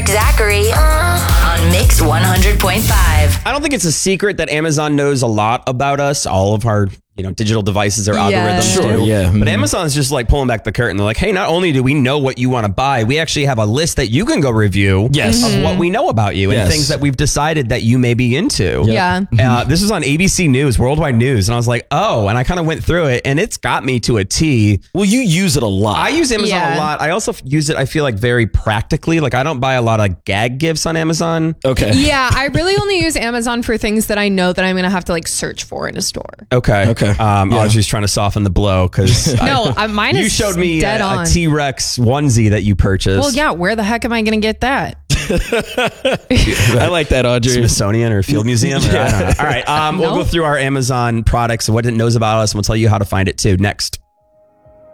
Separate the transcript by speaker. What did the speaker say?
Speaker 1: Derek Zachary on Mix 100.5.
Speaker 2: I don't think it's a secret that Amazon knows a lot about us, all of our digital devices or algorithms
Speaker 3: Sure,
Speaker 2: do.
Speaker 3: yeah.
Speaker 2: But Amazon's just like pulling back the curtain. They're like, hey, not only do we know what you want to buy, we actually have a list that you can go review of what we know about you and things that we've decided that you may be into.
Speaker 4: Yeah.
Speaker 2: This was on ABC News, Worldwide News, and I was like, oh, and I kind of went through it, and it's got me to a T.
Speaker 3: Well, you use it a lot.
Speaker 2: I use Amazon a lot. I also use it, I feel like, very practically. Like, I don't buy a lot of gag gifts on Amazon.
Speaker 3: Okay.
Speaker 4: Yeah, I really only use Amazon for things that I know that I'm going to have to like search for in a store.
Speaker 2: Okay. I was just trying to soften the blow because
Speaker 4: mine is
Speaker 2: you showed me
Speaker 4: dead
Speaker 2: a
Speaker 4: on.
Speaker 2: T-Rex onesie that you purchased.
Speaker 4: Well, yeah, where the heck am I going to get that?
Speaker 3: I like that, Audrey.
Speaker 2: Smithsonian or Field Museum? Or, I don't know. All right, we'll go through our Amazon products and what it knows about us, and we'll tell you how to find it too next.